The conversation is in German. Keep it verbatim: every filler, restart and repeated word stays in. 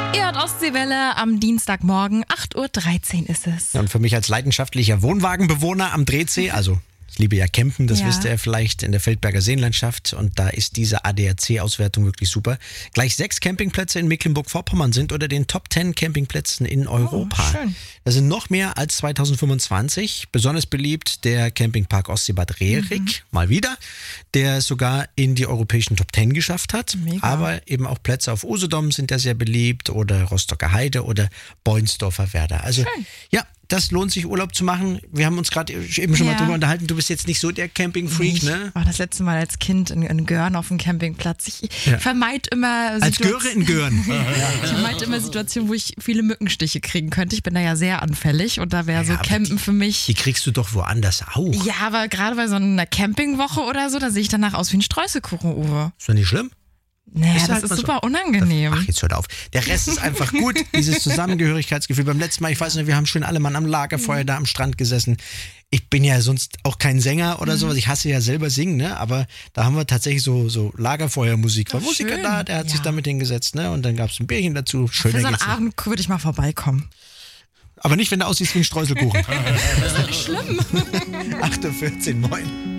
Ihr hört Ostseewelle am Dienstagmorgen, acht Uhr dreizehn ist es. Ja, und für mich als leidenschaftlicher Wohnwagenbewohner am Drehsee, also ich liebe ja Campen, das Ja. wisst ihr vielleicht, in der Feldberger Seenlandschaft, und da ist diese A D A C-Auswertung wirklich super. Gleich sechs Campingplätze in Mecklenburg-Vorpommern sind unter den Top zehn Campingplätzen in Europa. Oh, schön. Das sind noch mehr als zweitausendfünfundzwanzig. Besonders beliebt der Campingpark Ostseebad Rerik, Mhm. mal wieder, der sogar in die europäischen Top zehn geschafft hat. Mega. Aber eben auch Plätze auf Usedom sind da sehr beliebt oder Rostocker Heide oder Beunsdorfer Werder. Also Schön. ja, das lohnt sich, Urlaub zu machen. Wir haben uns gerade eben schon Ja. mal drüber unterhalten. Du bist jetzt nicht so der Camping-Freak, Ich ne? war das letzte Mal als Kind in, in Görn auf dem Campingplatz. Ich Ja. vermeide immer Als Situat- Göre in Gören. Ich vermeide immer Situationen, wo ich viele Mückenstiche kriegen könnte. Ich bin da ja sehr anfällig und da wäre so Ja, aber Campen für mich. Die kriegst du doch woanders auch. Ja, aber gerade bei so einer Campingwoche oder so, da sehe ich danach aus wie ein Streuselkuchen, Uwe. Ist doch nicht schlimm? Naja, Ist das halt ist mal so. super unangenehm. Ach, jetzt hört auf. Der Rest ist einfach gut, dieses Zusammengehörigkeitsgefühl. Beim letzten Mal, ich weiß nicht, wir haben schön alle Mann am Lagerfeuer da am Strand gesessen. Ich bin ja sonst auch kein Sänger oder sowas. Ich hasse ja selber singen, ne? Aber da haben wir tatsächlich so, so Lagerfeuermusik. War Ach, Musiker schön. da, der hat sich Ja. da mit hingesetzt, ne? Und dann gab es ein Bierchen dazu. Schöner Für so einen geht's nicht. Abend würde ich mal vorbeikommen. Aber nicht, wenn du aussiehst wie ein Streuselkuchen. Das ist doch nicht schlimm. acht Uhr vierzehn, moin.